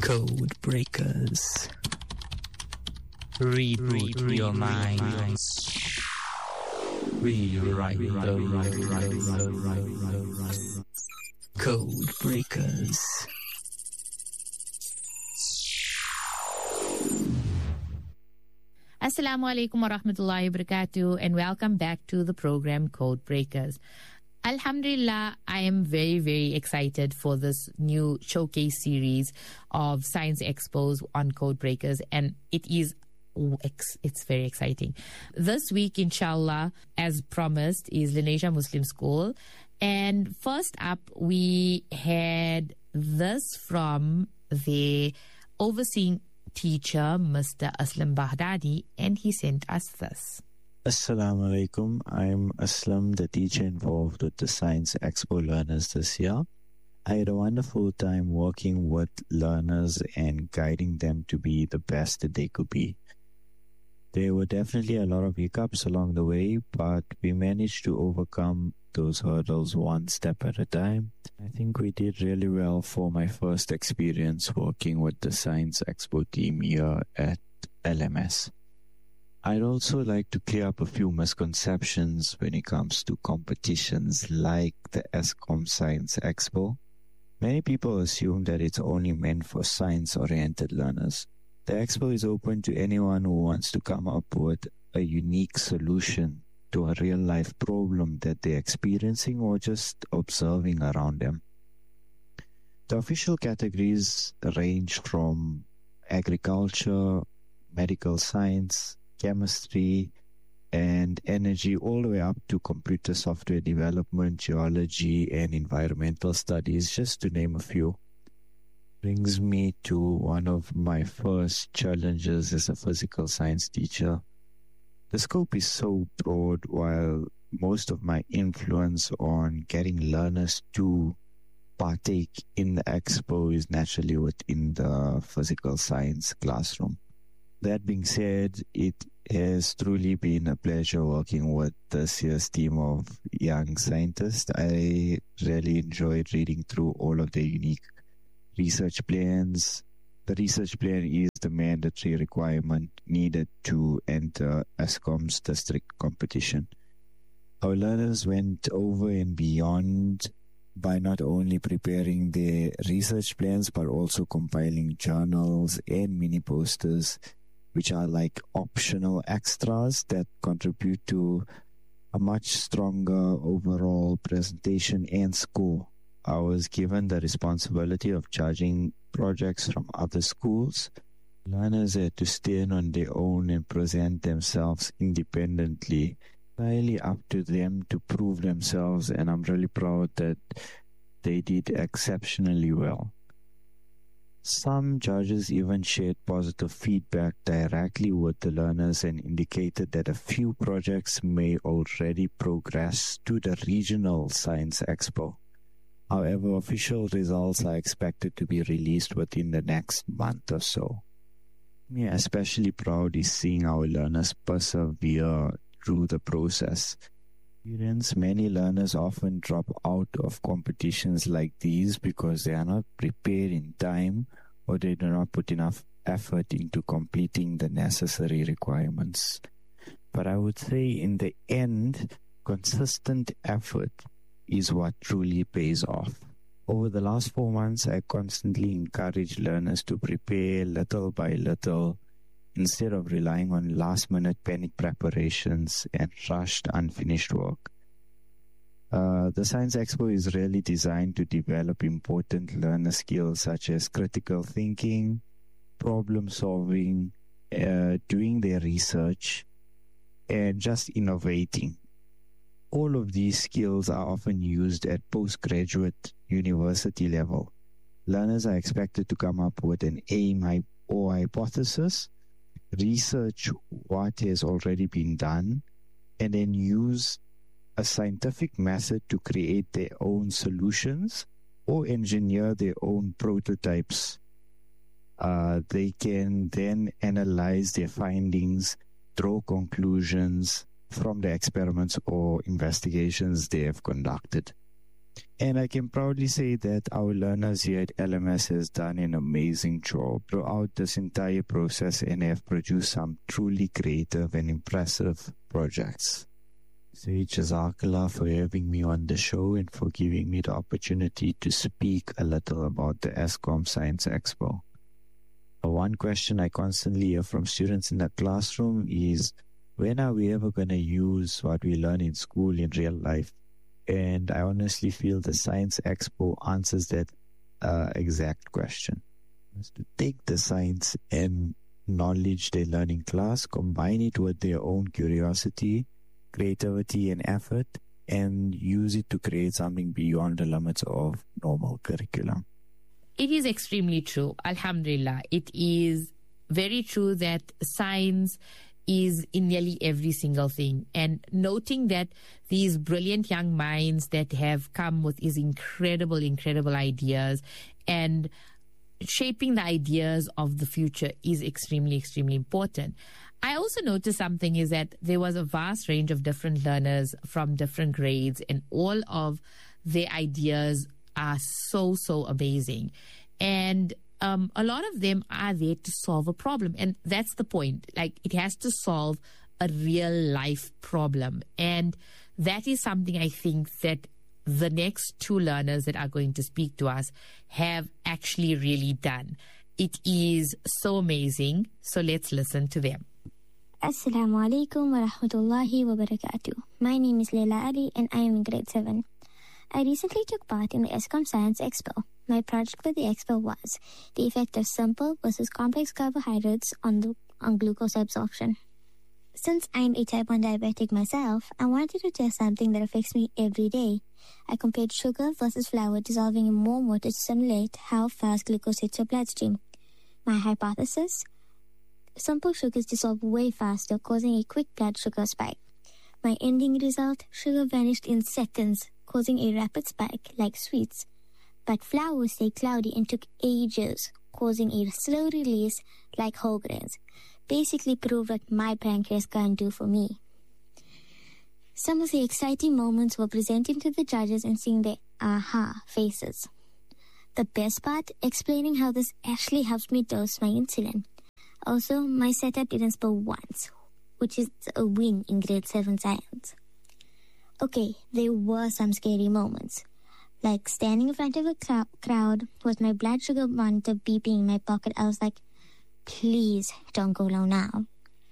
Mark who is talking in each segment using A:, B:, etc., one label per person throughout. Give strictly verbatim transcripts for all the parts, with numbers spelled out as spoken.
A: Code Breakers.
B: Reboot your mind. Rewrite the
A: Code Breakers.
C: Assalamu alaikum wa rahmatullahi wa barakatuh, and welcome back to the program Code Breakers. Alhamdulillah, I am very, very excited for this new showcase series of Science Expos on Code Breakers, and it is it's very exciting. This week, inshallah, as promised, is Lenasia Muslim School. And first up, we had this from the overseeing teacher, Mister Aslam Baghdadi, and he sent us this.
D: Assalamu alaikum. I'm Aslam, the teacher involved with the Science Expo learners this year. I had a wonderful time working with learners and guiding them to be the best that they could be. There were definitely a lot of hiccups along the way, but we managed to overcome those hurdles one step at a time. I think we did really well for my first experience working with the Science Expo team here at L M S. I'd also like to clear up a few misconceptions when it comes to competitions like the ESCOM Science Expo. Many people assume that it's only meant for science-oriented learners. The expo is open to anyone who wants to come up with a unique solution to a real-life problem that they're experiencing or just observing around them. The official categories range from agriculture, medical science, chemistry, and energy, all the way up to computer software development, geology, and environmental studies, just to name a few. Brings me to one of my first challenges as a physical science teacher. The scope is so broad, while most of my influence on getting learners to partake in the expo is naturally within the physical science classroom. That being said, it has truly been a pleasure working with this year's team of young scientists. I really enjoyed reading through all of the unique research plans. The research plan is the mandatory requirement needed to enter ESCOM's district competition. Our learners went over and beyond by not only preparing their research plans, but also compiling journals and mini posters, which are like optional extras that contribute to a much stronger overall presentation and score. I was given the responsibility of judging projects from other schools. Learners had to stand on their own and present themselves independently. Entirely up to them to prove themselves, and I'm really proud that they did exceptionally well. Some judges even shared positive feedback directly with the learners and indicated that a few projects may already progress to the regional Science Expo. However, official results are expected to be released within the next month or so. Me especially proud is seeing our learners persevere through the process. Many learners often drop out of competitions like these because they are not prepared in time or they do not put enough effort into completing the necessary requirements. But I would say in the end, consistent effort is what truly pays off. Over the last four months, I constantly encourage learners to prepare little by little instead of relying on last-minute panic preparations and rushed, unfinished work. Uh, the Science Expo is really designed to develop important learner skills such as critical thinking, problem solving, uh, doing their research, and just innovating. All of these skills are often used at postgraduate university level. Learners are expected to come up with an aim or hypothesis, research what has already been done, and then use a scientific method to create their own solutions or engineer their own prototypes. Uh, they can then analyze their findings, draw conclusions from the experiments or investigations they have conducted. And I can proudly say that our learners here at L M S has done an amazing job throughout this entire process and have produced some truly creative and impressive projects. Say Jazakallah for having me on the show and for giving me the opportunity to speak a little about the ESCOM Science Expo. One question I constantly hear from students in the classroom is, when are we ever going to use what we learn in school in real life? And I honestly feel the Science Expo answers that uh, exact question. Is to take the science and knowledge they learn in class, combine it with their own curiosity, creativity and effort, and use it to create something beyond the limits of normal curriculum.
C: It is extremely true. Alhamdulillah. It is very true that science is in nearly every single thing. And noting that these brilliant young minds that have come with these incredible, incredible ideas and shaping the ideas of the future is extremely, extremely important. I also noticed something is that there was a vast range of different learners from different grades, and all of their ideas are so, so amazing. And um, a lot of them are there to solve a problem. And that's the point. Like, it has to solve a real life problem. And that is something I think that the next two learners that are going to speak to us have actually really done. It is so amazing. So let's listen to them.
E: Assalamu alaikum wa rahmatullahi wa barakatuh. My name is Leila Ali and I am in grade seven. I recently took part in the ESCOM Science Expo. My project for the expo was the effect of simple versus complex carbohydrates on, the, on glucose absorption. Since I'm a type one diabetic myself, I wanted to test something that affects me every day. I compared sugar versus flour dissolving in warm water to simulate how fast glucose hits your bloodstream. My hypothesis? Simple sugars dissolve way faster, causing a quick blood sugar spike. My ending result? Sugar vanished in seconds, causing a rapid spike like sweets. But flour stayed cloudy and took ages, causing a slow release like whole grains. Basically proved what my pancreas can't do for me. Some of the exciting moments were presenting to the judges and seeing their aha faces. The best part, explaining how this actually helps me dose my insulin. Also, my setup didn't spill once, which is a win in grade seven science. Okay, there were some scary moments, like standing in front of a cl- crowd with my blood sugar monitor beeping in my pocket. I was like, please don't go low now.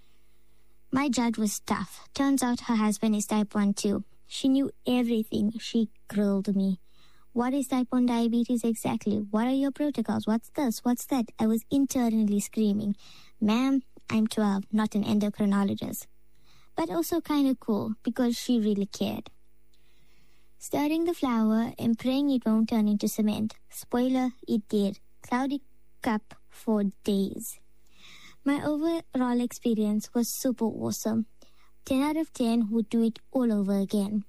E: My judge was tough. Turns out her husband is type one too. She knew everything. She grilled me. What is type one diabetes exactly? What are your protocols? What's this? What's that? I was internally screaming, ma'am, I'm twelve, not an endocrinologist. But also kind of cool because she really cared. Stirring the flour and praying it won't turn into cement. Spoiler, it did. Cloudy cup for days. My overall experience was super awesome. ten out of ten would do it all over again.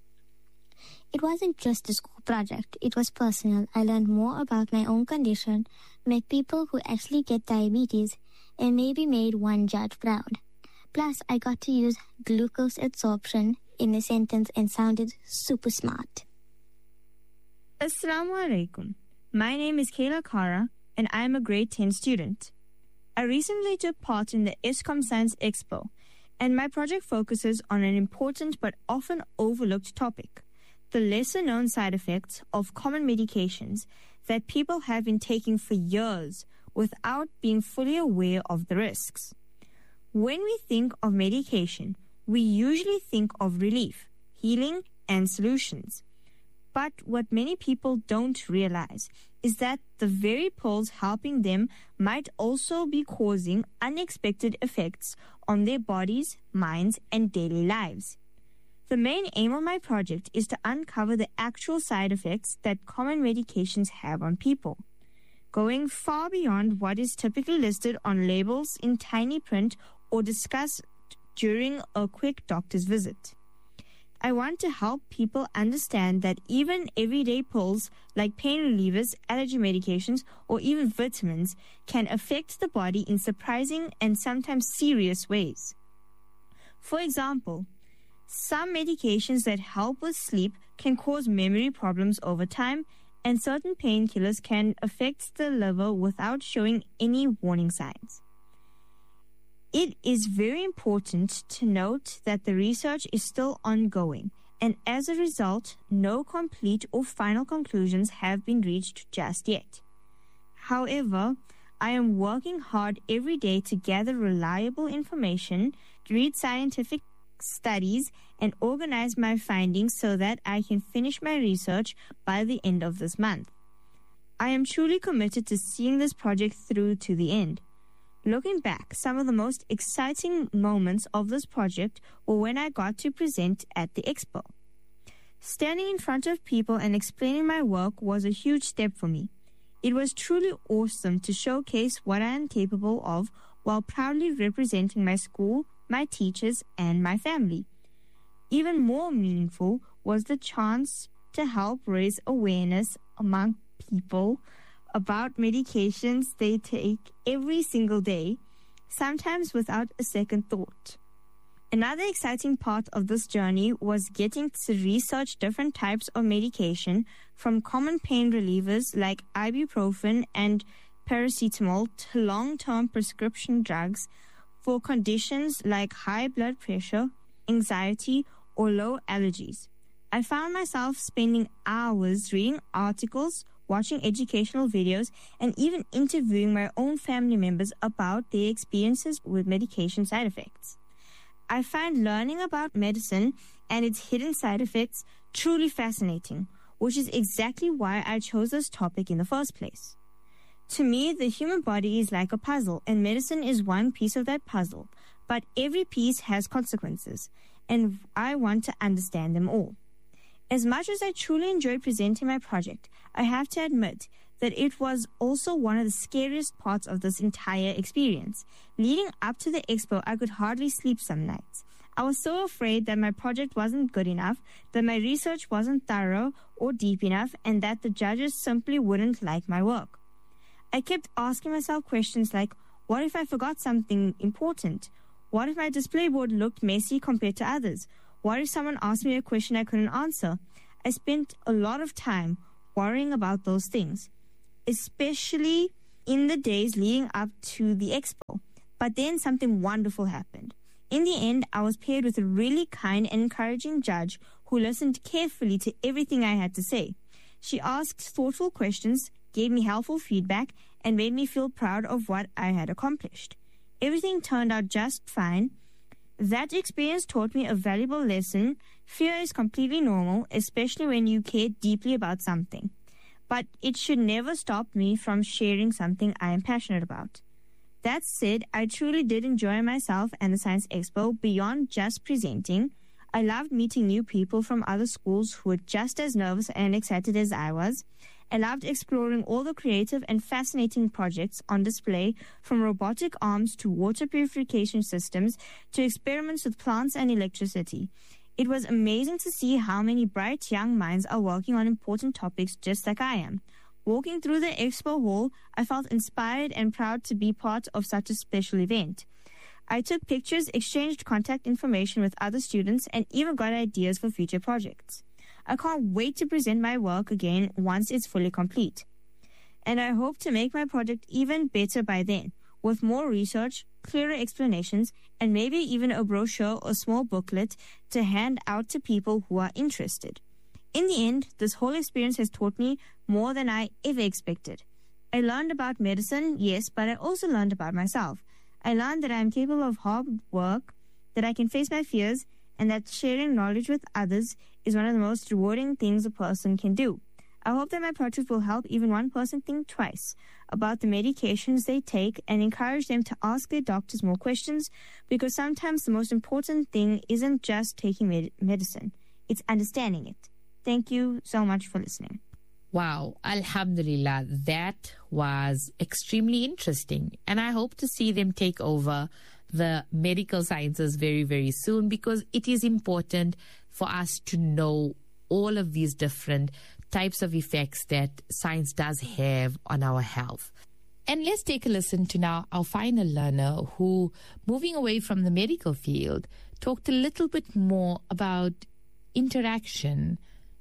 E: It wasn't just a school project, it was personal. I learned more about my own condition, met people who actually get diabetes, and maybe made one judge proud. Plus, I got to use glucose absorption in a sentence and sounded super smart.
F: Assalamu alaikum. My name is Kayla Kara, and I am a grade ten student. I recently took part in the ESCOM Science Expo, and my project focuses on an important but often overlooked topic: the lesser-known side effects of common medications that people have been taking for years without being fully aware of the risks. When we think of medication, we usually think of relief, healing, and solutions. But what many people don't realize is that the very pills helping them might also be causing unexpected effects on their bodies, minds, and daily lives. The main aim of my project is to uncover the actual side effects that common medications have on people, going far beyond what is typically listed on labels in tiny print or discussed during a quick doctor's visit. I want to help people understand that even everyday pills like pain relievers, allergy medications, or even vitamins can affect the body in surprising and sometimes serious ways. For example, some medications that help with sleep can cause memory problems over time, and certain painkillers can affect the liver without showing any warning signs. It is very important to note that the research is still ongoing, and as a result, no complete or final conclusions have been reached just yet. However, I am working hard every day to gather reliable information, read scientific studies, and organize my findings so that I can finish my research by the end of this month. I am truly committed to seeing this project through to the end. Looking back, some of the most exciting moments of this project were when I got to present at the expo. Standing in front of people and explaining my work was a huge step for me. It was truly awesome to showcase what I am capable of while proudly representing my school, my teachers, and my family. Even more meaningful was the chance to help raise awareness among people about medications they take every single day, sometimes without a second thought. Another exciting part of this journey was getting to research different types of medication, from common pain relievers like ibuprofen and paracetamol to long-term prescription drugs for conditions like high blood pressure, anxiety, or low allergies. I found myself spending hours reading articles, watching educational videos, and even interviewing my own family members about their experiences with medication side effects. I find learning about medicine and its hidden side effects truly fascinating, which is exactly why I chose this topic in the first place. To me, the human body is like a puzzle, and medicine is one piece of that puzzle, but every piece has consequences, and I want to understand them all. As much as I truly enjoyed presenting my project, I have to admit that it was also one of the scariest parts of this entire experience. Leading up to the expo, I could hardly sleep some nights. I was so afraid that my project wasn't good enough, that my research wasn't thorough or deep enough, and that the judges simply wouldn't like my work. I kept asking myself questions like, what if I forgot something important? What if my display board looked messy compared to others? What if someone asked me a question I couldn't answer? I spent a lot of time worrying about those things, especially in the days leading up to the expo. But then something wonderful happened. In the end, I was paired with a really kind and encouraging judge who listened carefully to everything I had to say. She asked thoughtful questions, gave me helpful feedback, and made me feel proud of what I had accomplished. Everything turned out just fine. That experience taught me a valuable lesson. Fear is completely normal, especially when you care deeply about something. But it should never stop me from sharing something I am passionate about. That said, I truly did enjoy myself and the Science Expo beyond just presenting. I loved meeting new people from other schools who were just as nervous and excited as I was. I loved exploring all the creative and fascinating projects on display, from robotic arms to water purification systems to experiments with plants and electricity. It was amazing to see how many bright young minds are working on important topics just like I am. Walking through the expo hall, I felt inspired and proud to be part of such a special event. I took pictures, exchanged contact information with other students, and even got ideas for future projects. I can't wait to present my work again once it's fully complete. And I hope to make my project even better by then, with more research, clearer explanations, and maybe even a brochure or small booklet to hand out to people who are interested. In the end, this whole experience has taught me more than I ever expected. I learned about medicine, yes, but I also learned about myself. I learned that I am capable of hard work, that I can face my fears, and that sharing knowledge with others is one of the most rewarding things a person can do. I hope that my project will help even one person think twice about the medications they take and encourage them to ask their doctors more questions, because sometimes the most important thing isn't just taking med- medicine, it's understanding it. Thank you so much for listening.
C: Wow, Alhamdulillah, that was extremely interesting. And I hope to see them take over the medical sciences very, very soon, because it is important for us to know all of these different types of effects that science does have on our health. And let's take a listen to now our final learner who, moving away from the medical field, talked a little bit more about interaction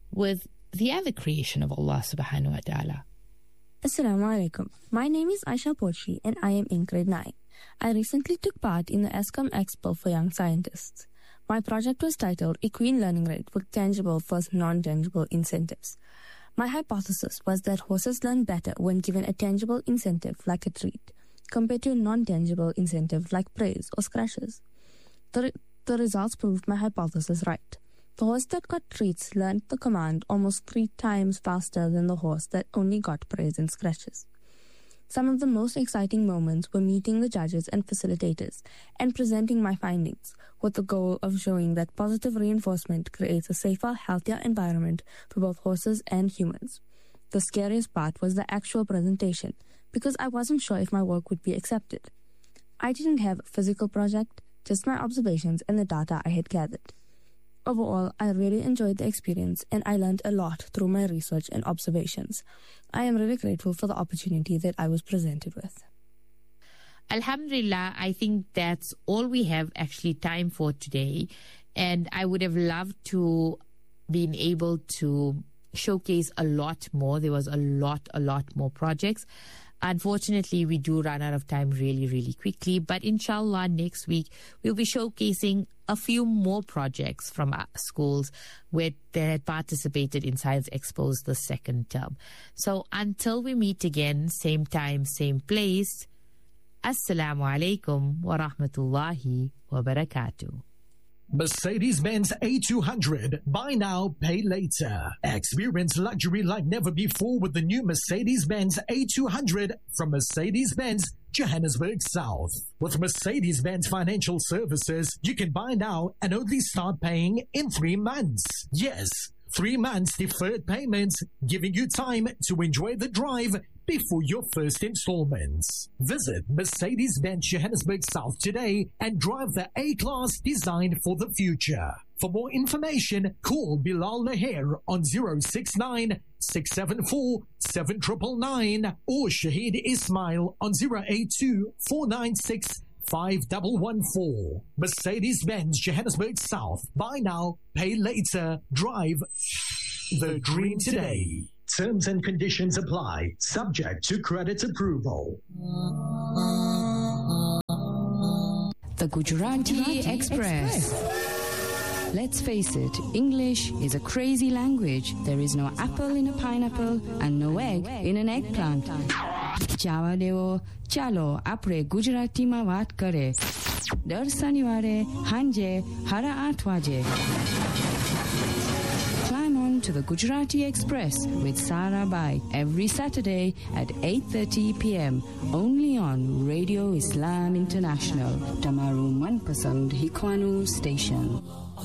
C: with the other creation of Allah subhanahu wa ta'ala.
G: Assalamu alaikum. My name is Aisha Pochi and I am in grade nine. I recently took part in the ESCOM Expo for Young Scientists. My project was titled Equine Learning Rate with Tangible versus Non-Tangible Incentives. My hypothesis was that horses learn better when given a tangible incentive like a treat, compared to a non-tangible incentive like praise or scratches. The, re- the results proved my hypothesis right. The horse that got treats learned the command almost three times faster than the horse that only got praise and scratches. Some of the most exciting moments were meeting the judges and facilitators and presenting my findings, with the goal of showing that positive reinforcement creates a safer, healthier environment for both horses and humans. The scariest part was the actual presentation, because I wasn't sure if my work would be accepted. I didn't have a physical project, just my observations and the data I had gathered. Overall, I really enjoyed the experience and I learned a lot through my research and observations. I am really grateful for the opportunity that I was presented with.
C: Alhamdulillah, I think that's all we have actually time for today. And I would have loved to been able to showcase a lot more. There was a lot, a lot more projects. Unfortunately, we do run out of time really, really quickly. But inshallah, next week, we'll be showcasing a few more projects from our schools where they had participated in Science Expos the second term. So until we meet again, same time, same place, Assalamu alaikum wa rahmatullahi wa barakatuh.
H: Mercedes-Benz A two hundred. Buy now, pay later. Experience luxury like never before with the new Mercedes-Benz A two hundred from Mercedes-Benz Johannesburg South. With Mercedes-Benz Financial Services, you can buy now and only start paying in three months. Yes, three months deferred payments, giving you time to enjoy the drive before your first installments. Visit Mercedes-Benz Johannesburg South today and drive the A-Class designed for the future. For more information, call Bilal Laher on zero six nine, six seven four, seven nine nine nine or Shahid Ismail on zero eight two, four nine six, five one one four. Mercedes-Benz Johannesburg South. Buy now, pay later, drive the dream today. Terms and conditions apply, subject to credit approval.
I: The Gujarati Express. Let's face it, English is a crazy language. There is no apple in a pineapple and no egg in an eggplant. Java deo, chalo apre Gujarati ma વાત કરે. દર શનિવારે હાંજે સાડા આઠ વાગે. Climb on to the Gujarati Express with Sarah Bai every Saturday at eight thirty p.m. only on Radio Islam International, Tamaru Manpasand Hikwanu Station.